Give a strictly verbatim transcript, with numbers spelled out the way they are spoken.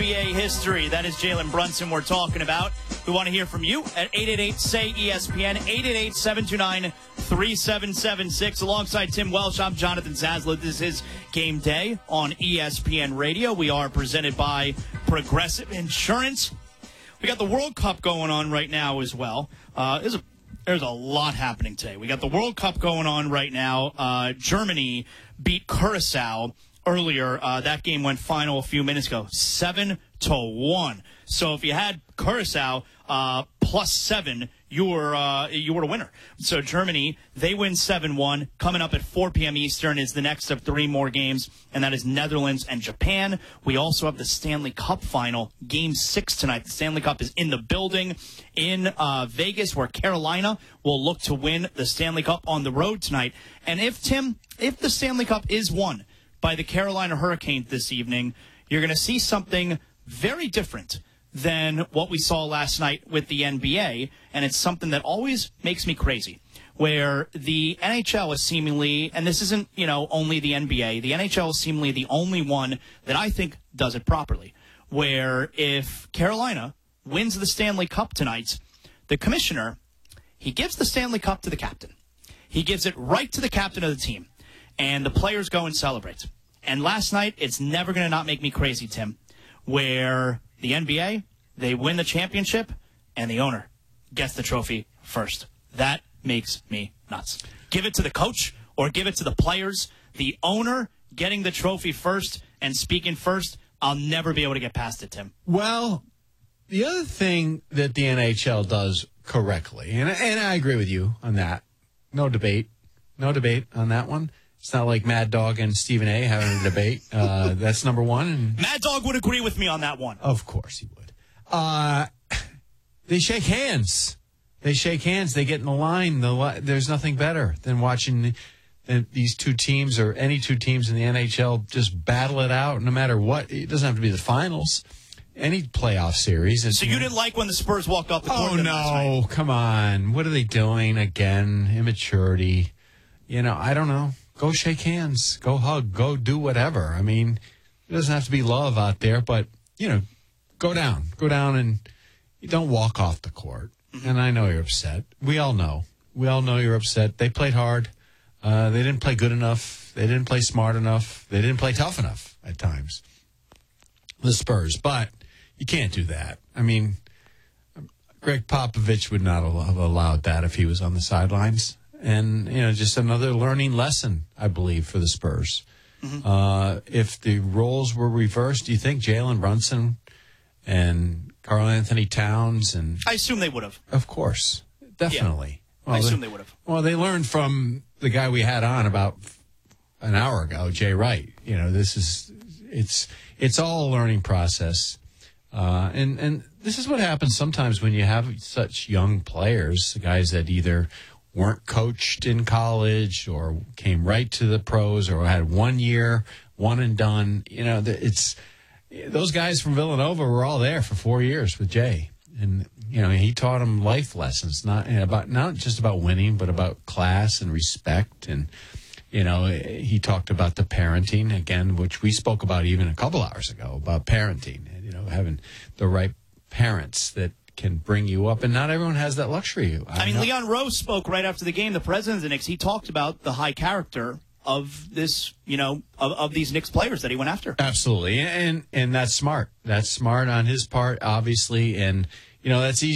B A history. That is Jalen Brunson we're talking about. We want to hear from you at eight eight eight, S A Y, E S P N, eight eight eight, seven two nine, three seven seven six. Alongside Tim Welsh, I'm Jonathan Zaslow. This is Game Day on E S P N Radio. We are presented by Progressive Insurance. We got the World Cup going on right now as well. Uh, there's a There's a lot happening today. We got the World Cup going on right now. Uh, Germany beat Curacao earlier. Uh, that game went final a few minutes ago, seven to one. So if you had Curacao uh, plus seven, you were uh, you were a winner. So Germany, they win seven one. Coming up at four p.m. Eastern is the next of three more games, and that is Netherlands and Japan. We also have the Stanley Cup final, Game six tonight. The Stanley Cup is in the building in uh, Vegas, where Carolina will look to win the Stanley Cup on the road tonight. And if, Tim, if the Stanley Cup is won by the Carolina Hurricanes this evening, you're going to see something very different than what we saw last night with the N B A, and it's something that always makes me crazy, where the N H L is seemingly, and this isn't, you know, only the N B A, the N H L is seemingly the only one that I think does it properly, where if Carolina wins the Stanley Cup tonight, the commissioner, he gives the Stanley Cup to the captain. He gives it right to the captain of the team, and the players go and celebrate. And last night, it's never going to not make me crazy, Tim, where the N B A, they win the championship, and the owner gets the trophy first. That makes me nuts. Give it to the coach or give it to the players. The owner getting the trophy first and speaking first, I'll never be able to get past it, Tim. Well, the other thing that the N H L does correctly, and, and I agree with you on that, no debate, no debate on that one. It's not like Mad Dog and Stephen A. having a debate. Uh, that's number one. And Mad Dog would agree with me on that one. Of course he would. Uh, they shake hands. They shake hands. They get in the line. The, there's nothing better than watching the, these two teams or any two teams in the N H L just battle it out no matter what. It doesn't have to be the finals. Any playoff series. So you didn't like when the Spurs walked off the court? Oh, no. Come on. What are they doing again? Immaturity. You know, I don't know. Go shake hands. Go hug. Go do whatever. I mean, it doesn't have to be love out there, but, you know, go down. Go down and you don't walk off the court. Mm-hmm. And I know you're upset. We all know. We all know you're upset. They played hard. Uh, they didn't play good enough. They didn't play smart enough. They didn't play tough enough at times. The Spurs. But you can't do that. I mean, Greg Popovich would not have allowed that if he was on the sidelines. And, you know, just another learning lesson, I believe, for the Spurs. Mm-hmm. Uh, if the roles were reversed, do you think Jalen Brunson and Karl Anthony Towns and... I assume they would have. Of course. Definitely. Yeah. Well, I assume they, they would have. Well, they learned from the guy we had on about an hour ago, Jay Wright. You know, this is... It's it's all a learning process. Uh, and, and this is what happens sometimes when you have such young players, guys that either weren't coached in college or came right to the pros or had one year, one and done. You know, it's those guys from Villanova were all there for four years with Jay. And, you know, he taught them life lessons, not about not just about winning, but about class and respect. And, you know, he talked about the parenting, again, which we spoke about even a couple hours ago, about parenting, and, you know, having the right parents that can bring you up, and not everyone has that luxury. I, I mean, know. Leon Rose spoke right after the game, the president of the Knicks. He talked about the high character of this, you know, of, of these Knicks players that he went after. Absolutely, and and that's smart. That's smart on his part, obviously, and, you know, that's easy.